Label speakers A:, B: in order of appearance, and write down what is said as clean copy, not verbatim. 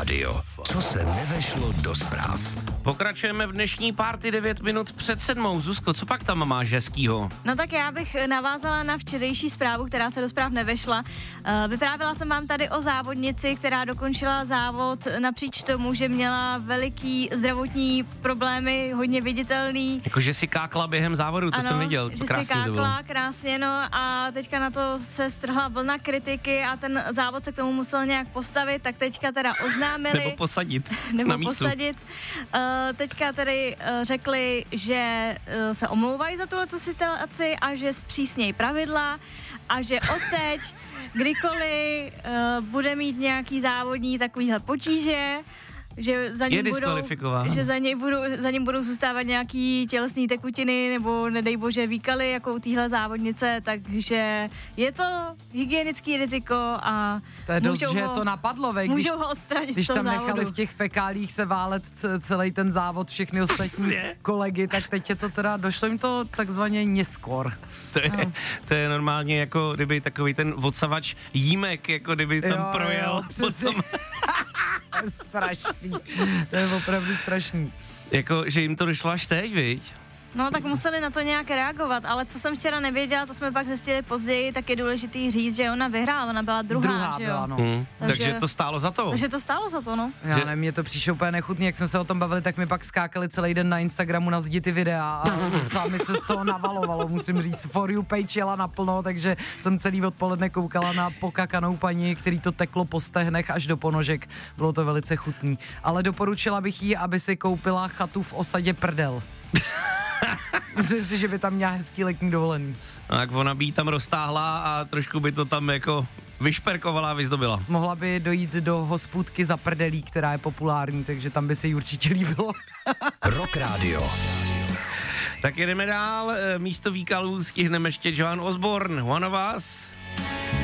A: Radio. Co se nevešlo do zpráv?
B: Pokračujeme v dnešní party 9 minut před 7. Zuzko, co pak tam máš hezkýho?
C: No tak já bych navázala na včerejší zprávu, která se do zpráv nevešla. Vyprávěla jsem vám tady o závodnici, která dokončila závod napříč tomu, že měla veliký zdravotní problémy, hodně viditelný.
B: Jakože si kákla během závodu, to
C: ano,
B: jsem viděl.
C: Že si kákla krásně, no a teďka na to se strhla vlna kritiky a ten závod se k tomu musel nějak postavit, tak teďka teda oznámili.
B: Nebo posadit.
C: Nebo posadit. Teďka tedy řekli, že se omlouvají za tuhletu situaci a že zpřísnějí pravidla a že odteď, kdykoliv bude mít nějaký závodní takovýhle potíže, že za ním za ním budou zůstávat nějaký tělesné tekutiny nebo nedej bože výkaly jako u téhle závodnice, takže je to hygienický riziko a
D: to je dost, že to napadlo,
C: můžou ho odstranit
D: když
C: z toho
D: tam
C: závodu.
D: nechali v těch fekálích se válet celý ten závod, všechny ostatní kolegy, tak teď je to teda, došlo jim to takzvaně neskôr.
B: To je normálně jako kdyby takový ten odsavač jímek, jako kdyby tam projel. Potom...
D: To je strašný. To je opravdu strašný.
B: Jako, že jim to došlo až teď, viď?
C: No tak museli na to nějak reagovat, ale co jsem včera nevěděla, to jsme pak zjistili později, tak je důležitý říct, že ona vyhrála, ona byla druhá že jo?
D: Byla, no.
B: Takže to stálo za to.
C: Takže to stálo za to, no.
D: Já nevím, mě to přišlo úplně nechutný, jak jsme se o tom bavili, tak mi pak skákali celý den na Instagramu na zdi ty videa a sami se z toho navalovalo, musím říct, For You page jela naplno, takže jsem celý odpoledne koukala na pokakanou paní, který to teklo po stehnech až do ponožek, bylo to velice chutný. Ale doporučila bych jí, aby si koupila chatu v osadě Prdel. Myslím si, že by tam měla hezký letní dovolený.
B: Tak ona by jí tam roztáhla a trošku by to tam jako vyšperkovala a vyzdobila.
D: Mohla by dojít do hospůdky za Prdelí, která je populární, takže tam by se jí určitě líbilo.
A: Rock Radio.
B: Tak jedeme dál, místo výkalů stihneme ještě Joan Osborne, One of Us.